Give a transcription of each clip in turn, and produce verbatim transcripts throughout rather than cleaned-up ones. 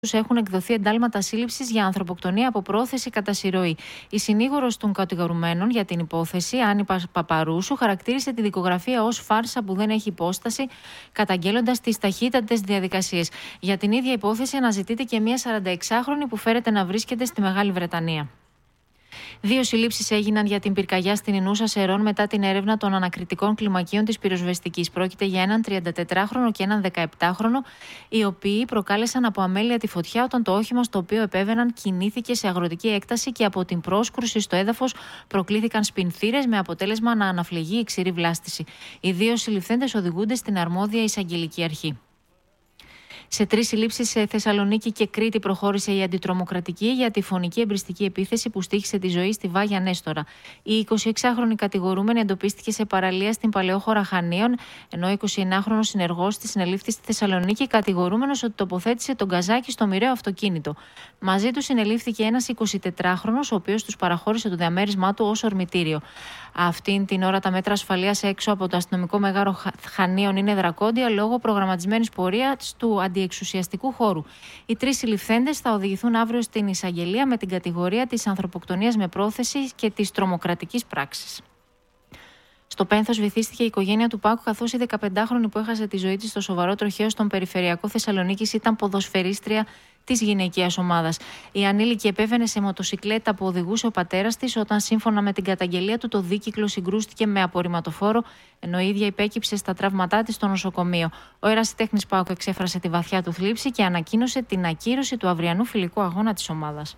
τους έχουν εκδοθεί εντάλματα σύλληψης για ανθρωποκτονία από πρόθεση κατά συρροή. Η συνήγορος των κατηγορουμένων για την υπόθεση, Άννη Παπαρούσου, χαρακτήρισε τη δικογραφία ως φάρσα που δεν έχει υπόσταση, καταγγέλλοντας τις ταχύτατες διαδικασίες. Για την ίδια υπόθεση αναζητείται και μια σαρανταεξάχρονη που φέρεται να βρίσκεται στη Μεγάλη Βρετανία. Δύο συλλήψεις έγιναν για την πυρκαγιά στην Ινούσα Σερών μετά την έρευνα των ανακριτικών κλιμακίων της πυροσβεστικής. Πρόκειται για έναν τριαντατετράχρονο και έναν δεκαεπτάχρονο, οι οποίοι προκάλεσαν από αμέλεια τη φωτιά όταν το όχημα στο οποίο επέβαιναν κινήθηκε σε αγροτική έκταση και από την πρόσκρουση στο έδαφος προκλήθηκαν σπινθήρες με αποτέλεσμα να αναφλεγεί η ξηρή βλάστηση. Οι δύο συλληφθέντες οδηγούνται στην αρμόδια εισαγγελική αρχή. Σε τρεις συλλήψεις σε Θεσσαλονίκη και Κρήτη προχώρησε η αντιτρομοκρατική για τη φωνική εμπριστική επίθεση που στοίχησε τη ζωή στη Βάγια Νέστορα. Η εικοσιεξάχρονη κατηγορούμενη εντοπίστηκε σε παραλία στην Παλαιόχώρα Χανίων, ενώ ο εικοσιενάχρονος συνεργός της συνελήφθη στη Θεσσαλονίκη, κατηγορούμενος ότι τοποθέτησε τον γκαζάκι στο μοιραίο αυτοκίνητο. Μαζί του συνελήφθηκε ένας εικοσιτετράχρονος, ο οποίος τους παραχώρησε το διαμέρισμά του ως ορμητήριο. Αυτήν την ώρα τα μέτρα ασφαλείας έξω από το αστυνομικό μεγάρο Χανίων είναι δρακόντια λόγω προγραμματισμένης πορείας του αντιεξουσιαστικού χώρου. Οι τρεις συλληφθέντες θα οδηγηθούν αύριο στην εισαγγελία με την κατηγορία της ανθρωποκτονίας με πρόθεση και της τρομοκρατικής πράξης. Στο Πένθος βυθίστηκε η οικογένεια του Πάκου, καθώς η δεκαπεντάχρονη που έχασε τη ζωή της στο σοβαρό τροχαίο στον περιφερειακό Θεσσαλονίκης ήταν ποδοσφαιρίστρια της γυναικείας ομάδας. Η ανήλικη επέβαινε σε μοτοσικλέτα που οδηγούσε ο πατέρας της, όταν σύμφωνα με την καταγγελία του το δίκυκλο συγκρούστηκε με απορριμματοφόρο, ενώ η ίδια υπέκυψε στα τραύματά της στο νοσοκομείο. Ο ερασιτέχνης Πάκου εξέφρασε τη βαθιά του θλίψη και ανακοίνωσε την ακύρωση του αυριανού φιλικού αγώνα της ομάδας.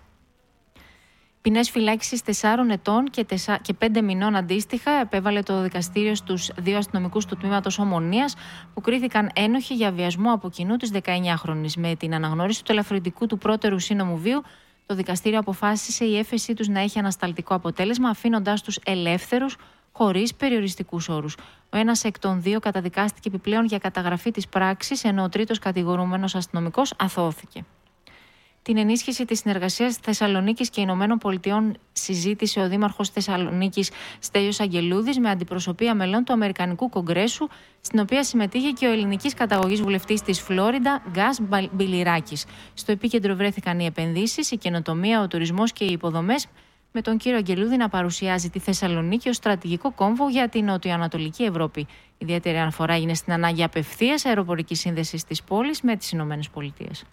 Ποινές φυλάκισης τεσσάρων ετών και, τεσσά... και πέντε μηνών αντίστοιχα επέβαλε το δικαστήριο στους δύο αστυνομικούς του τμήματος Ομονίας που κρίθηκαν ένοχοι για βιασμό από κοινού της δεκαεννιάχρονης. Με την αναγνώριση του ελαφρυντικού του πρώτερου σύνομου βίου, το δικαστήριο αποφάσισε η έφεσή τους να έχει ανασταλτικό αποτέλεσμα, αφήνοντάς τους ελεύθερους χωρίς περιοριστικούς όρους. Ο ένας εκ των δύο καταδικάστηκε επιπλέον για καταγραφή της πράξης, ενώ ο τρίτος κατηγορούμενος αστυνομικός αθώθηκε. Την ενίσχυση της συνεργασίας Θεσσαλονίκης και Ηνωμένων Πολιτειών συζήτησε ο Δήμαρχος Θεσσαλονίκης Στέλιος Αγγελούδης με αντιπροσωπεία μελών του Αμερικανικού Κογκρέσου, στην οποία συμμετείχε και ο ελληνικής καταγωγής βουλευτής της Φλόριντα, Γκάς Μπιλιράκης. Στο επίκεντρο βρέθηκαν οι επενδύσεις, η καινοτομία, ο τουρισμός και οι υποδομές, με τον κύριο Αγγελούδη να παρουσιάζει τη Θεσσαλονίκη ως στρατηγικό κόμβο για την νοτιοανατολική Ευρώπη. Ιδιαίτερη αναφορά έγινε στην ανάγκη απευθείας αεροπορικής σύνδεσης της πόλης με τις Ηνωμένες Πολιτείες.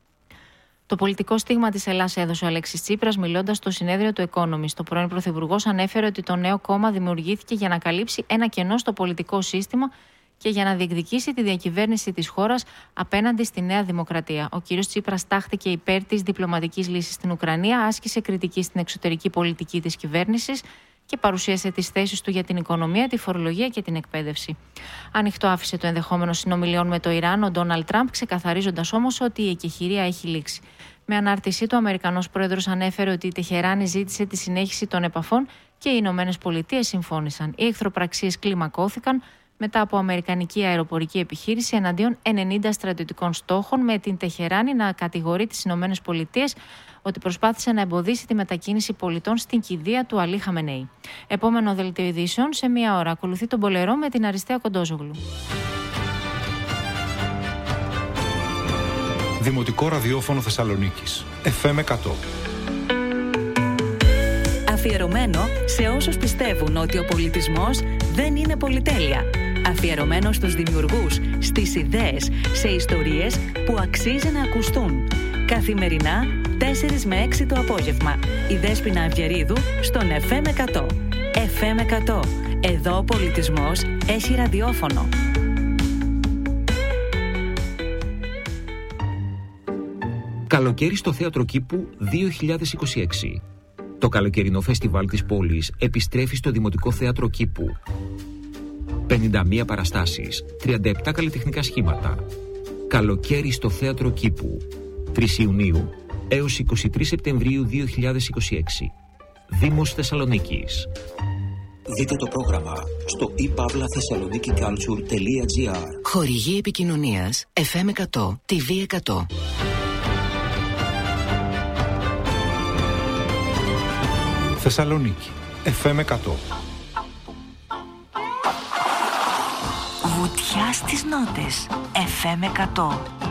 Το πολιτικό στίγμα της Ελλάδας έδωσε ο Αλέξης Τσίπρας, μιλώντας στο συνέδριο του Economist. Ο πρώην Πρωθυπουργός ανέφερε ότι το νέο κόμμα δημιουργήθηκε για να καλύψει ένα κενό στο πολιτικό σύστημα και για να διεκδικήσει τη διακυβέρνηση της χώρας απέναντι στη Νέα Δημοκρατία. Ο κ. Τσίπρας τάχθηκε υπέρ της διπλωματικής λύσης στην Ουκρανία, άσκησε κριτική στην εξωτερική πολιτική της κυβέρνησης και παρουσίασε τις θέσεις του για την οικονομία, τη φορολογία και την εκπαίδευση. Ανοιχτό άφησε το ενδεχόμενο συνομιλιών με το Ιράν ο Ντόναλντ Τραμπ, ξεκαθαρίζοντας όμως ότι η εκεχηρία έχει λήξει. Με ανάρτησή του, ο Αμερικανός πρόεδρος ανέφερε ότι η Τεχεράνη ζήτησε τη συνέχιση των επαφών και οι Ηνωμένες Πολιτείες συμφώνησαν. Οι εχθροπραξίες κλιμακώθηκαν μετά από αμερικανική αεροπορική επιχείρηση εναντίον ενενήντα στρατιωτικών στόχων, με την Τεχεράνη να κατηγορεί τις Ηνωμένες Πολιτείες ότι προσπάθησε να εμποδίσει τη μετακίνηση πολιτών στην κηδεία του Αλή Χαμενέη. Επόμενο δελτίο ειδήσεων σε μία ώρα. Ακολουθεί τον Πολερό με την Αριστεία Κοντόζογλου. Δημοτικό ραδιόφωνο Θεσσαλονίκης. εφ εμ εκατό. Αφιερωμένο σε όσους πιστεύουν ότι ο πολιτισμός δεν είναι πολυτέλεια. Αφιερωμένο στους δημιουργούς, στις ιδέες, σε ιστορίες που αξίζει να ακουστούν. Καθημερινά, τέσσερις με έξι το απόγευμα. Η Δέσποινα Αυγερίδου στον εφ εμ εκατό. εφ εμ εκατό. Εδώ ο πολιτισμός έχει ραδιόφωνο. Καλοκαίρι στο Θέατρο Κήπου δύο χιλιάδες είκοσι έξι. Το καλοκαιρινό φεστιβάλ της πόλης επιστρέφει στο Δημοτικό Θέατρο Κήπου. πενήντα μία παραστάσεις, τριάντα επτά καλλιτεχνικά σχήματα. Καλοκαίρι στο Θέατρο Κήπου. τρεις Ιουνίου έως είκοσι τρεις Σεπτεμβρίου δύο χιλιάδες είκοσι έξι. Δήμος Θεσσαλονίκης. Δείτε το πρόγραμμα στο e pavla thessaloniki culture τελεία gr. Χορηγή επικοινωνίας εφ εμ εκατό, τι βι εκατό. Θεσσαλονίκη, εφ εμ εκατό. Βουτιά στις νότες, εφ εμ εκατό.